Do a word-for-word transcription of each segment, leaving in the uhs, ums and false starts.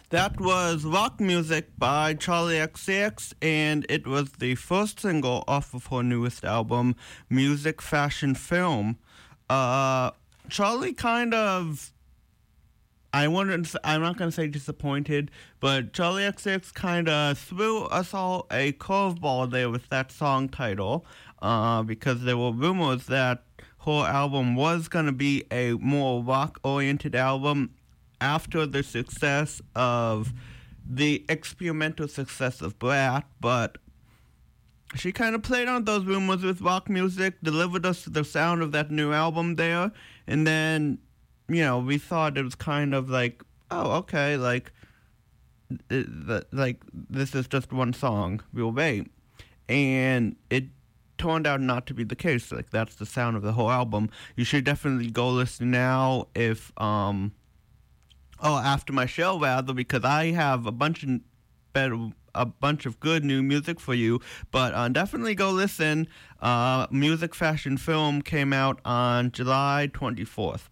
That was Rock Music by Charlie X C X, and it was the first single off of her newest album, Music, Fashion, Film. Uh, Charlie kind of, I wouldn't, I'm not going to say disappointed, but Charlie X C X kind of threw us all a curveball there with that song title, uh, because there were rumors that her album was going to be a more rock-oriented album after the success of the experimental success of Brat, but she kind of played on those rumors with rock music, delivered us the sound of that new album there, and then, you know, we thought it was kind of like, oh, okay, like, it, like this is just one song, we'll wait. And it turned out not to be the case. Like, that's the sound of the whole album. You should definitely go listen now if, um, oh, after my show, rather, because I have a bunch of better, a bunch of good new music for you. But uh, definitely go listen. Uh, Music, Fashion, Film came out on July twenty-fourth.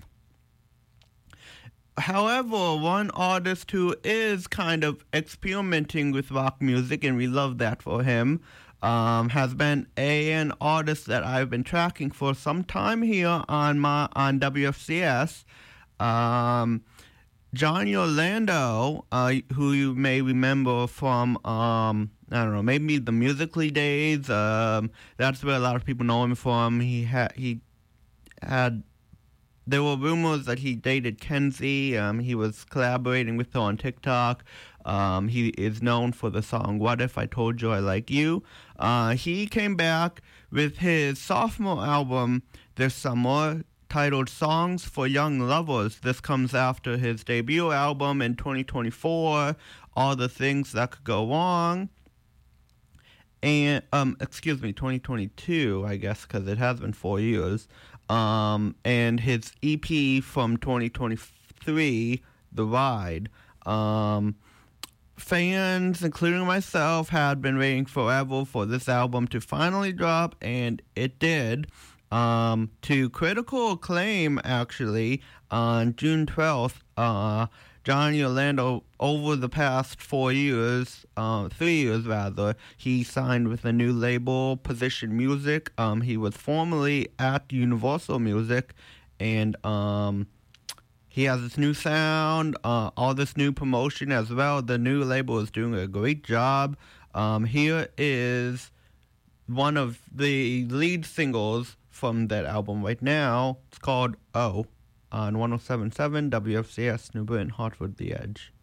However, one artist who is kind of experimenting with rock music, and we love that for him, um, has been a, an artist that I've been tracking for some time here on my on W F C S. Um, Johnny Orlando, uh, who you may remember from, um, I don't know, maybe the Musically days. Um, that's where a lot of people know him from. He had, he had, there were rumors that he dated Kenzie. Um, he was collaborating with her on TikTok. Um, he is known for the song "What If I Told You I Like You." Uh, he came back with his sophomore album this summer, titled Songs for Young Lovers. This comes after his debut album in twenty twenty-four, All the Things That Could Go Wrong. And, um, excuse me, twenty twenty-two, I guess, because it has been four years. Um, and his E P from twenty twenty-three, The Ride. Um, fans, including myself, had been waiting forever for this album to finally drop, and it did. Um, to critical acclaim, actually, on June twelfth, uh, Johnny Orlando, over the past four years, uh, three years rather, he signed with a new label, Position Music. Um, he was formerly at Universal Music, and, um, he has this new sound, uh, all this new promotion as well. The new label is doing a great job. Um, here is one of the lead singles from that album right now. It's called Oh, on one oh seven point seven W F C S, New Britain, Hartford, The Edge.